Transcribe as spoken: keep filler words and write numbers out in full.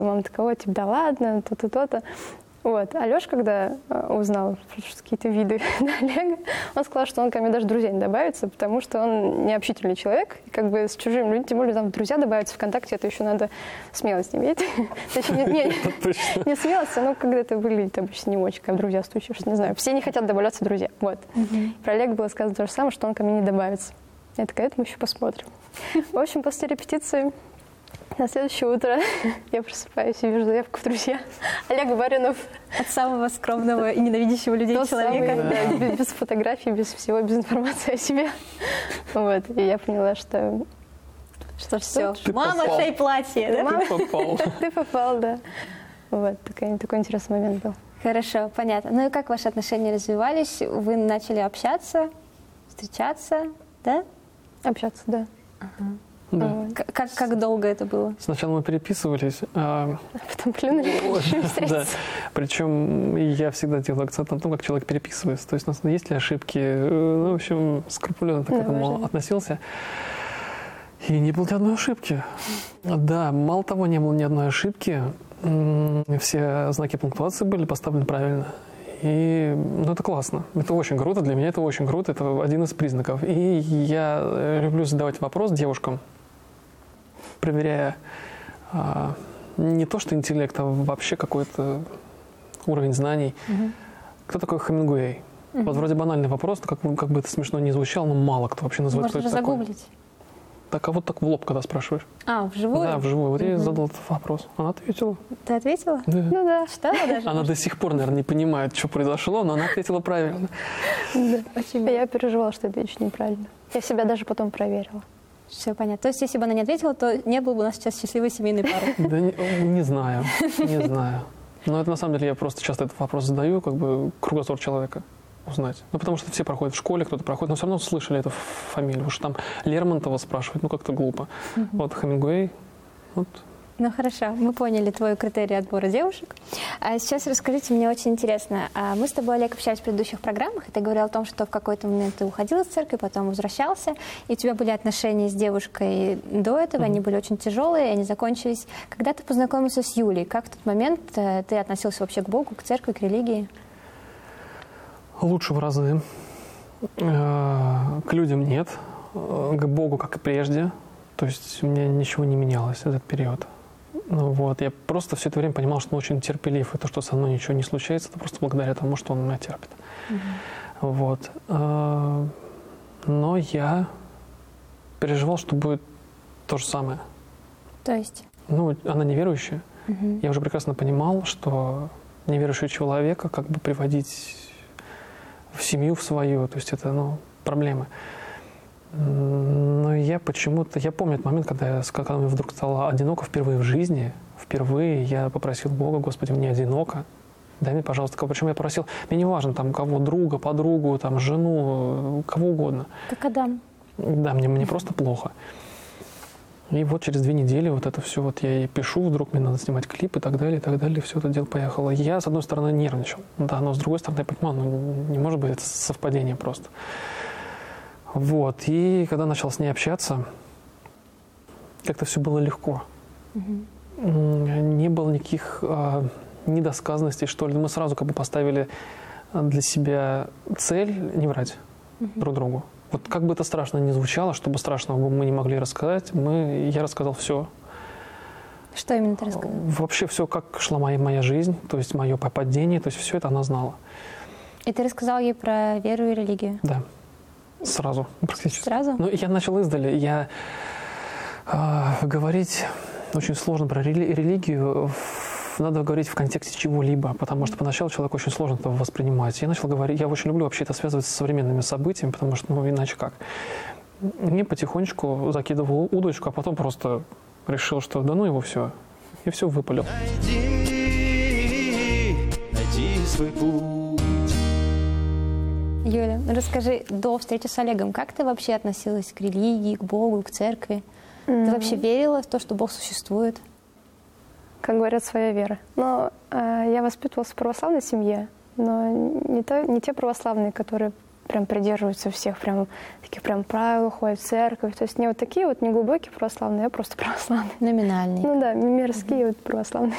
Мама такая: ой, типа, да ладно, то-то, то-то. Вот. А Лёша, когда узнал какие-то виды Олега, он сказал, что он ко мне даже друзья не добавится, потому что он не общительный человек. И как бы с чужими людьми, тем более там друзья добавиться ВКонтакте, это еще надо смелость иметь. Точнее, не смелость, но когда это выглядит обычно не очень, как друзья стучишься, не знаю. Все не хотят добавляться в друзья. Вот. Про Олега было сказано то же самое, что он ко мне не добавится. Я такая: это мы еще посмотрим. В общем, после репетиции на следующее утро я просыпаюсь и вижу заявку в друзья. Олег Баринов. От самого скромного и ненавидящего людей Тот человека. Самый, да, без, без фотографий, без всего, без информации о себе. Вот. И я поняла, что... Что все. Ты Мама, попал. шей платье. Да? Ты попал. Ты попал, да. Вот. Такой, такой интересный момент был. Хорошо, понятно. Ну и как ваши отношения развивались? Вы начали общаться, встречаться, да? Общаться, да. Ага. Да. Как, как долго это было? Сначала мы переписывались, а А потом клюнули, решили да. встретиться. Причем я всегда делаю акцент на том, как человек переписывается. То есть, у нас есть ли ошибки. Ну, в общем, скрупулезно так к этому относился. И не было ни одной ошибки. Да, мало того, не было ни одной ошибки. Все знаки пунктуации были поставлены правильно. И ну, это классно. Это очень круто. Для меня это очень круто. Это один из признаков. И я люблю задавать вопрос девушкам, проверяя а, не то, что интеллект, а вообще какой-то уровень знаний. Угу. Кто такой Хемингуэй? Угу. Вот вроде банальный вопрос, но как, как бы это смешно не звучало, но мало кто вообще называет, Можно кто это такой. загуглить. Так, а вот так в лоб, когда спрашиваешь. А, вживую? Да, вживую. Вот угу. я ей задал этот вопрос. Она ответила. Ты ответила? Да. Ну да. Читала даже? Она до сих пор, наверное, не понимает, что произошло, но она ответила правильно. Да. Я переживала, что отвечу неправильно. Я себя даже потом проверила. Все понятно. То есть, если бы она не ответила, то не было бы у нас сейчас счастливой семейной пары. Да не, не знаю, не знаю. Но это на самом деле я просто часто этот вопрос задаю, как бы кругозор человека узнать. Ну, потому что все проходят в школе, кто-то проходит, но все равно слышали эту фамилию. Уж там Лермонтова спрашивать, ну, как-то глупо. Mm-hmm. Вот Хемингуэй, вот. Ну, хорошо, мы поняли твой критерий отбора девушек. А сейчас расскажите, мне очень интересно. Мы с тобой, Олег, общались в предыдущих программах, и ты говорил о том, что в какой-то момент ты уходил из церкви, потом возвращался, и у тебя были отношения с девушкой до этого, mm-hmm. они были очень тяжелые, и они закончились. Когда ты познакомился с Юлей, как в тот момент ты относился вообще к Богу, к церкви, к религии? Лучше в разы. К людям нет. К Богу, как и прежде. То есть у меня ничего не менялось в этот период. Ну, вот. Я просто все это время понимал, что он очень терпелив. И то, что со мной ничего не случается, это просто благодаря тому, что он меня терпит. Mm-hmm. Вот. Но я переживал, что будет то же самое. То есть? Ну, она неверующая. Mm-hmm. Я уже прекрасно понимал, что неверующего человека как бы приводить в семью в свою, то есть это, ну, проблемы. Но я почему-то, я помню этот момент, когда, я, когда мне вдруг стало одиноко впервые в жизни, впервые я попросил Бога: Господи, мне одиноко, дай мне, пожалуйста, кого. Причем я просил, мне не важно, там, кого, друга, подругу, там, жену, кого угодно. Как Адам. Да, мне, мне просто плохо. И вот через две недели вот это все, вот я ей пишу, вдруг мне надо снимать клип и так далее, и так далее, все это дело поехало. Я, с одной стороны, нервничал, да, но с другой стороны, я понимал, ну, не может быть, это совпадение просто. Вот, и когда начал с ней общаться, как-то все было легко. Угу. Не было никаких а, недосказанностей, что ли. Мы сразу как бы поставили для себя цель не врать угу. друг другу. Вот как бы это страшно ни звучало, чтобы страшного мы не могли рассказать, мы, я рассказал все. Что именно ты рассказал? Вообще все, как шла моя, моя жизнь, то есть мое падение, то есть все это она знала. И ты рассказал ей про веру и религию? Да, сразу, практически. Сразу? Ну, я начал издали. Я э, говорить очень сложно про рели- религию. Надо говорить в контексте чего-либо, потому что поначалу человеку очень сложно это воспринимать. Я начал говорить, я очень люблю вообще это связывать с современными событиями, потому что, ну, иначе как. Мне потихонечку закидывал удочку, а потом просто решил, что да ну его все. И все выпалил. Найди, найди свой путь. Юля, расскажи, до встречи с Олегом, как ты вообще относилась к религии, к Богу, к церкви? Mm-hmm. Ты вообще верила в то, что Бог существует? Как говорят, своя вера. Но э, я воспитывалась в православной семье, но не, то, не те православные, которые прям придерживаются всех прям таких прям правил, ходят в церковь. То есть не вот такие вот неглубокие православные, а просто православные. Номинальные. Ну да, мирские mm-hmm. вот православные.